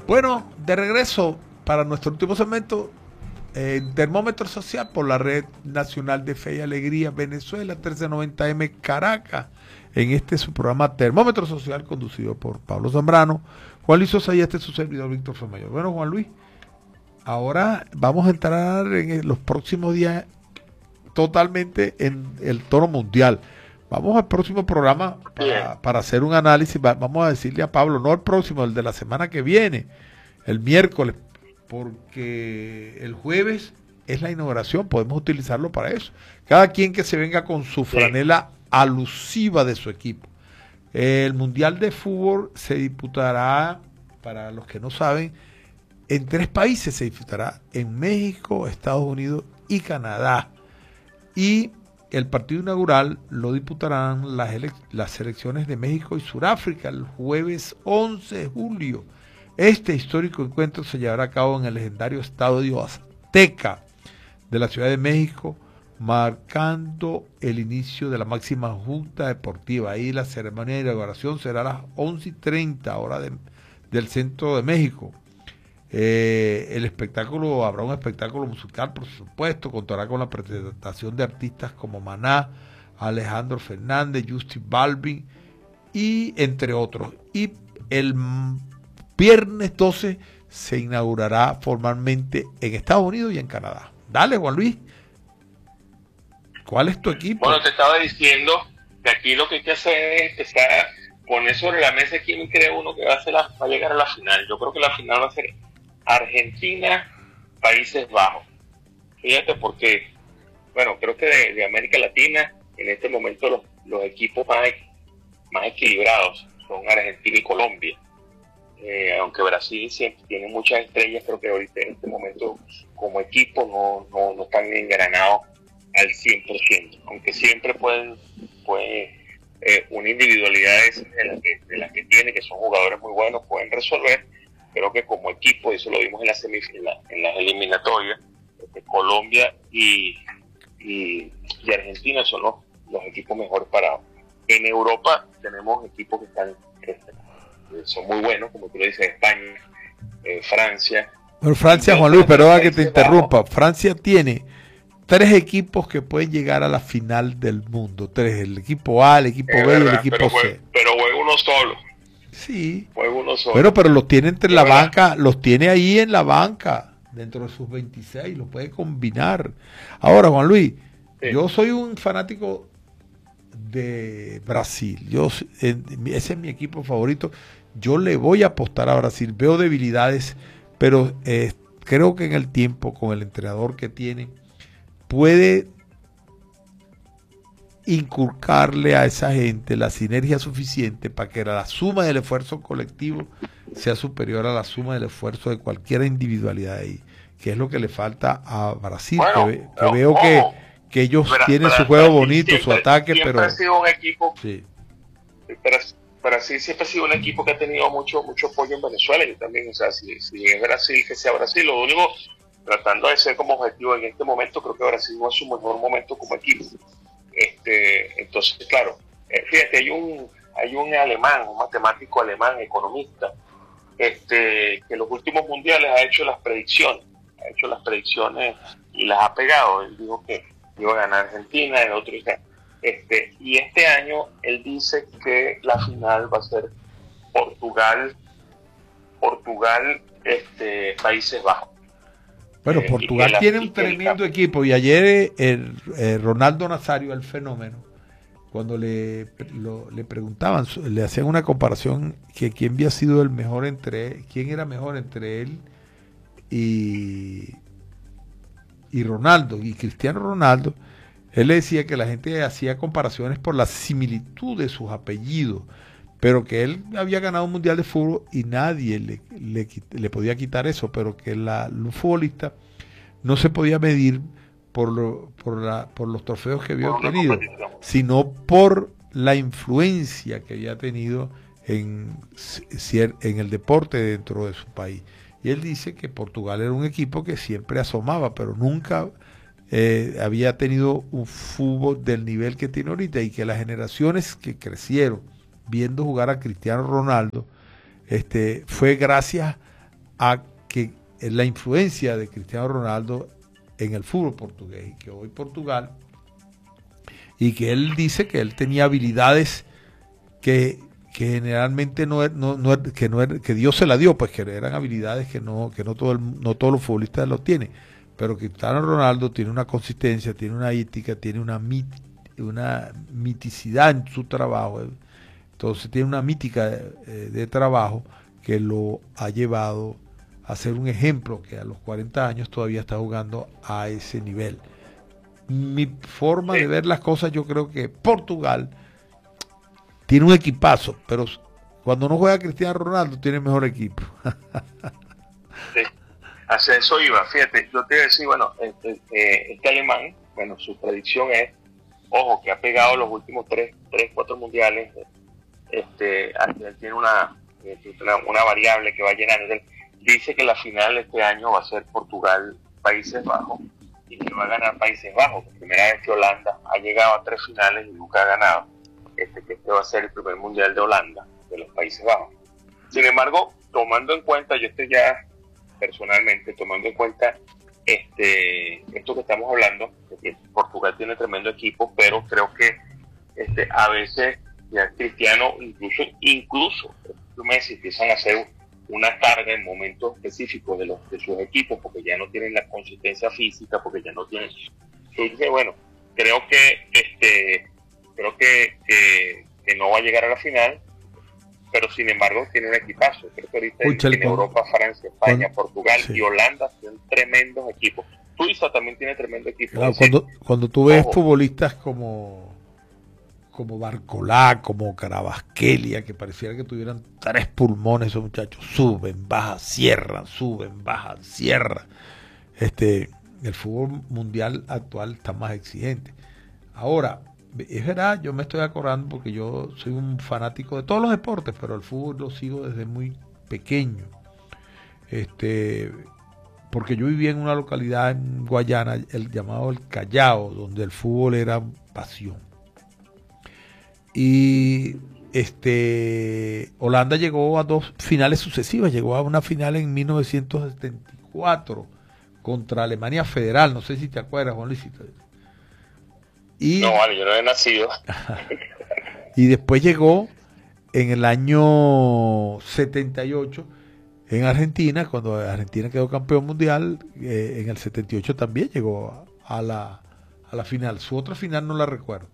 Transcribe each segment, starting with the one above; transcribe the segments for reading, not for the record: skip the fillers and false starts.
Bueno, de regreso para nuestro último segmento, Termómetro Social por la Red Nacional de Fe y Alegría Venezuela, 1390M Caracas, en este su programa Termómetro Social, conducido por Pablo Zambrano, Juan Luis Sosa y este su servidor Víctor Somayor. Bueno, Juan Luis, ahora vamos a entrar en los próximos días totalmente en el tono mundial. Vamos al próximo programa para hacer un análisis. Vamos a decirle a Pablo, no el próximo, el de la semana que viene, el miércoles, porque el jueves es la inauguración, podemos utilizarlo para eso. Cada quien que se venga con su franela alusiva de su equipo. El Mundial de Fútbol se disputará, para los que no saben, en 3 países se disputará: en México, Estados Unidos y Canadá. Y el partido inaugural lo disputarán las selecciones de México y Sudáfrica el jueves 11 de julio. Este histórico encuentro se llevará a cabo en el legendario Estadio Azteca de la Ciudad de México, marcando el inicio de la máxima junta deportiva. Ahí la ceremonia de inauguración será a las 11:30 hora del centro de México. El espectáculo, habrá un espectáculo musical, por supuesto, contará con la presentación de artistas como Maná, Alejandro Fernández, Justin Balvin y entre otros. Y el viernes 12 se inaugurará formalmente en Estados Unidos y en Canadá. Dale, Juan Luis, ¿cuál es tu equipo? Bueno, te estaba diciendo que aquí lo que hay que hacer es empezar a poner sobre la mesa quién cree uno que va a llegar a la final. Yo creo que la final va a ser Argentina, Países Bajos. Fíjate porque, bueno, creo que de América Latina, en este momento los equipos más equilibrados son Argentina y Colombia. Aunque Brasil siempre tiene muchas estrellas, creo que ahorita en este momento como equipo no están engranados al 100%, aunque siempre pueden unir individualidades de las que tiene, que son jugadores muy buenos, pueden resolver. Creo que como equipo, eso lo vimos en las eliminatorias, Colombia y Argentina son los equipos mejores parados. En Europa tenemos equipos que son muy buenos, como tú lo dices, España, Francia. Pero Francia, Juan Luis, perdona que te interrumpa. Francia tiene 3 equipos que pueden llegar a la final del mundo. 3, el equipo A, el equipo B y el equipo C. Pero juega uno solo. Sí. Juega uno solo. Bueno, pero los tiene entre la banca, los tiene ahí en la banca, dentro de sus 26, los puede combinar. Ahora, Juan Luis, yo soy un fanático de Brasil. Ese es mi equipo favorito. Yo le voy a apostar a Brasil. Veo debilidades, pero creo que en el tiempo, con el entrenador que tiene, puede inculcarle a esa gente la sinergia suficiente para que la suma del esfuerzo colectivo sea superior a la suma del esfuerzo de cualquier individualidad ahí, que es lo que le falta a Brasil. Bueno, que veo que ellos tienen su juego bonito, su ataque, pero ha sido un equipo, sí. Brasil siempre ha sido un equipo que ha tenido mucho apoyo en Venezuela. Y también, o sea, si es Brasil, que sea Brasil. Lo único, tratando de ser como objetivo en este momento, creo que Brasil no es su mejor momento como equipo. Entonces, claro, fíjate, hay un alemán, un matemático alemán, economista, que en los últimos mundiales ha hecho las predicciones y las ha pegado. Él dijo que iba a ganar Argentina, el otro y este año él dice que la final va a ser Portugal, Países Bajos. Bueno, Portugal tiene un tremendo equipo, y ayer Ronaldo Nazario, el fenómeno, cuando le preguntaban, le hacían una comparación que quién había sido el mejor quién era mejor entre él y Ronaldo y Cristiano Ronaldo. Él le decía que la gente hacía comparaciones por la similitud de sus apellidos, pero que él había ganado un mundial de fútbol y nadie le podía quitar eso, pero que un futbolista no se podía medir por los trofeos que había obtenido, sino por la influencia que había tenido en el deporte dentro de su país. Y él dice que Portugal era un equipo que siempre asomaba, pero nunca había tenido un fútbol del nivel que tiene ahorita, y que las generaciones que crecieron viendo jugar a Cristiano Ronaldo fue gracias a que la influencia de Cristiano Ronaldo en el fútbol portugués, y que hoy Portugal, y que él dice que él tenía habilidades que generalmente que Dios se la dio, pues que eran habilidades que no todos los futbolistas lo tienen, pero Cristiano Ronaldo tiene una consistencia, tiene una ética, tiene una miticidad en su trabajo, entonces tiene una mítica de trabajo que lo ha llevado a ser un ejemplo que a los 40 años todavía está jugando a ese nivel. Mi forma de ver las cosas, yo creo que Portugal tiene un equipazo, pero cuando no juega Cristiano Ronaldo tiene mejor equipo. Sí. Hacia eso iba, fíjate, yo te iba a decir, bueno, este alemán, bueno, su predicción es, ojo, que ha pegado los últimos 4 mundiales, él tiene una variable que va llenando, él dice que la final este año va a ser Portugal-Países Bajos, y que va a ganar Países Bajos, por primera vez que Holanda ha llegado a 3 finales y nunca ha ganado, que este va a ser el primer mundial de Holanda, de los Países Bajos. Sin embargo, tomando en cuenta, yo estoy ya personalmente tomando en cuenta esto que estamos hablando, de que Portugal tiene tremendo equipo, pero creo que a veces ya Cristiano, incluso Messi empiezan a hacer una carga en momentos específicos de sus equipos, porque ya no tienen la consistencia física, porque ya no tienen. Entonces, bueno, creo que no va a llegar a la final, pero sin embargo tiene un equipazo. Creo que ahorita en Europa, Francia, España, Portugal y Holanda tienen tremendos equipos. Suiza también tiene tremendo equipo. Claro, cuando tú ves futbolistas como Barcolá, como Carabasquelia, que pareciera que tuvieran 3 pulmones, esos muchachos suben, bajan, cierran, suben, bajan, cierran. El fútbol mundial actual está más exigente. Ahora, es verdad, yo me estoy acordando porque yo soy un fanático de todos los deportes, pero el fútbol lo sigo desde muy pequeño. Porque yo vivía en una localidad en Guayana, llamado El Callao, donde el fútbol era pasión. Y Holanda llegó a 2 finales sucesivas, llegó a una final en 1974 contra Alemania Federal, no sé si te acuerdas, Juan Luis. No, vale, yo no he nacido. Y después llegó en el año 78 en Argentina, cuando Argentina quedó campeón mundial, en el 78 también llegó a la final. Su otra final no la recuerdo.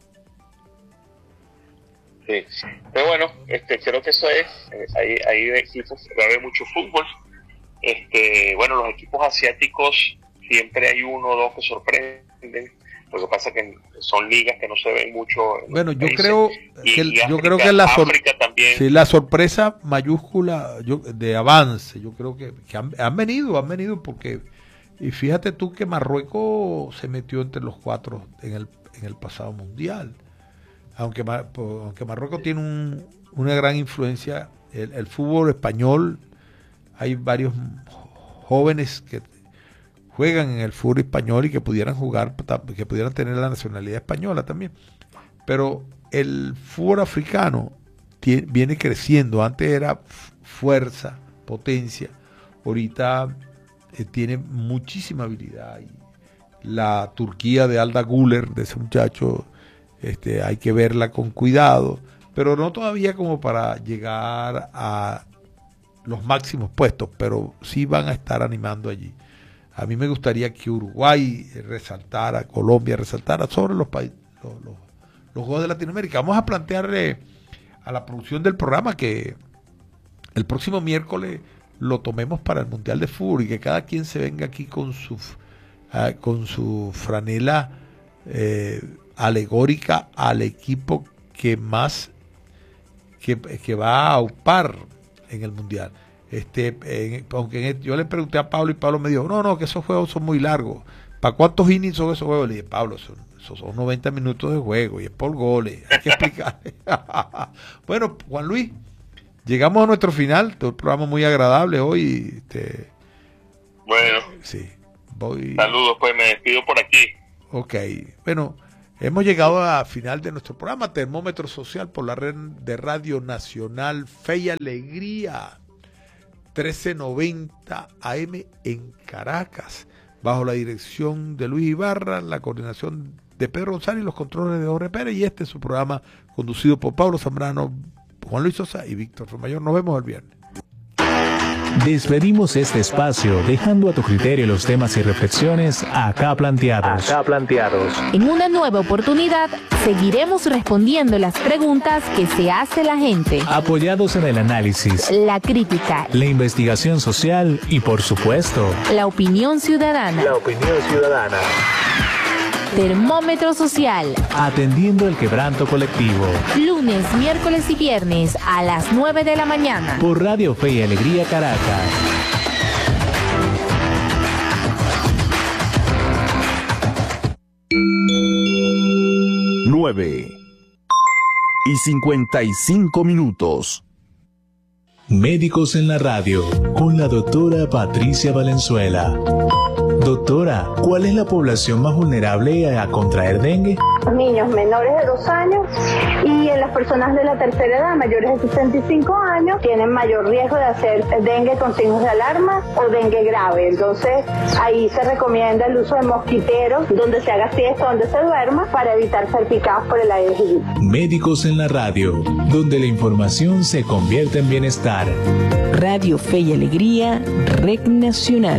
Sí, pero bueno, creo que eso es, ahí de equipos va a haber mucho fútbol. Bueno, los equipos asiáticos siempre hay uno o dos que sorprenden. Lo que pasa es que son ligas que no se ven mucho. Bueno, yo creo que la sorpresa mayúscula de avance, yo creo que han venido porque, y fíjate tú que Marruecos se metió entre los 4 en el pasado mundial. Aunque Marruecos tiene una gran influencia, el fútbol español, hay varios jóvenes que juegan en el fútbol español y que pudieran tener la nacionalidad española también. Pero el fútbol africano viene creciendo. Antes era fuerza, potencia. Ahorita tiene muchísima habilidad. Y la Turquía de Arda Güler, de ese muchacho, hay que verla con cuidado, pero no todavía como para llegar a los máximos puestos, pero sí van a estar animando allí. A mí me gustaría que Uruguay resaltara, Colombia resaltara sobre los juegos de Latinoamérica. Vamos a plantearle a la producción del programa que el próximo miércoles lo tomemos para el Mundial de Fútbol y que cada quien se venga aquí con su franela alegórica al equipo que va a aupar en el Mundial. Aunque yo le pregunté a Pablo y Pablo me dijo, no, que esos juegos son muy largos. ¿Para cuántos innings son esos juegos? Le dije, Pablo, esos son 90 minutos de juego y es por goles, hay que explicarle. Bueno, Juan Luis, llegamos a nuestro final, todo el programa muy agradable hoy. Bueno, sí, saludos, pues me despido por aquí. Ok, bueno, hemos llegado al final de nuestro programa Termómetro Social por la red de Radio Nacional Fe y Alegría. 1390 AM en Caracas, bajo la dirección de Luis Ibarra, la coordinación de Pedro González y los controles de Jorge Pérez, y este es su programa conducido por Pablo Zambrano, Juan Luis Sosa y Víctor Somayor. Nos vemos el viernes. Despedimos este espacio dejando a tu criterio los temas y reflexiones acá planteados. En una nueva oportunidad, seguiremos respondiendo las preguntas que se hace la gente. Apoyados en el análisis, La crítica, la investigación social y, por supuesto, la opinión ciudadana. Termómetro Social. atendiendo el quebranto colectivo. Lunes, miércoles y viernes a las 9 de la mañana. Por Radio Fe y Alegría Caracas. Nueve y 55 minutos. Médicos en la Radio, con la doctora Patricia Valenzuela. Doctora, ¿cuál es la población más vulnerable a contraer dengue? Los niños menores de 2 años y en las personas de la tercera edad, mayores de 65 años, tienen mayor riesgo de hacer dengue con signos de alarma o dengue grave. Entonces, ahí se recomienda el uso de mosquiteros, donde se haga siesta, donde se duerma, para evitar ser picados por el Aedes aegypti. Médicos en la Radio, donde la información se convierte en bienestar. Radio Fe y Alegría, Red Nacional.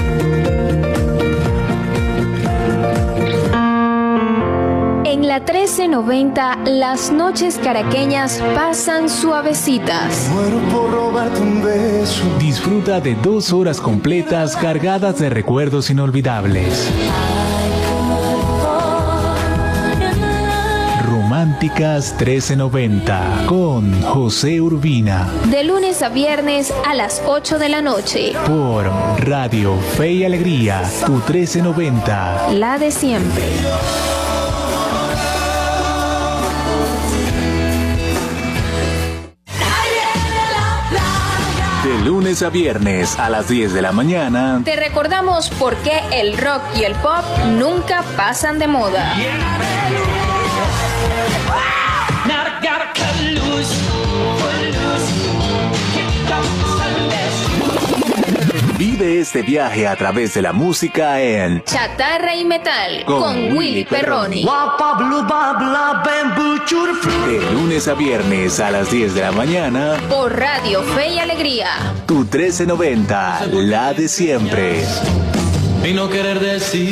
En la 1390, las noches caraqueñas pasan suavecitas. Muero por robarte un beso. Disfruta de 2 horas completas cargadas de recuerdos inolvidables. Románticas 1390 con José Urbina. De lunes a viernes a las 8 de la noche. Por Radio Fe y Alegría, tu 1390. La de siempre. De lunes a viernes a las 10 de la mañana. Te recordamos por qué el rock y el pop nunca pasan de moda. Vive este viaje a través de la música en Chatarra y Metal con Willy Perroni. De lunes a viernes a las 10 de la mañana. Por Radio Fe y Alegría. Tu 1390, la de siempre. Y no querer decir.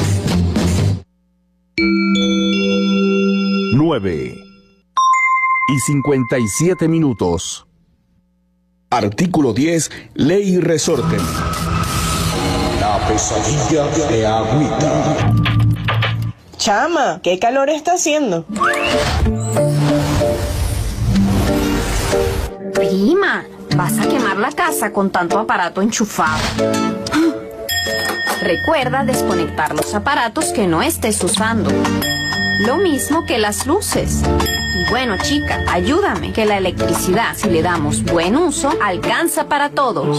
9 y 57 minutos. Artículo 10, Ley y Resorte. La pesadilla de Agüita. Chama, ¿qué calor está haciendo? Prima, vas a quemar la casa con tanto aparato enchufado. Recuerda desconectar los aparatos que no estés usando. Lo mismo que las luces. Y bueno, chica, ayúdame, que la electricidad, si le damos buen uso, alcanza para todos.